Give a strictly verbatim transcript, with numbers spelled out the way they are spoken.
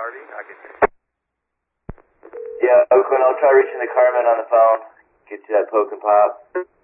Harvey. I can... Yeah, Oakland, I'll try reaching the carman on the phone. Get you that poke and pop.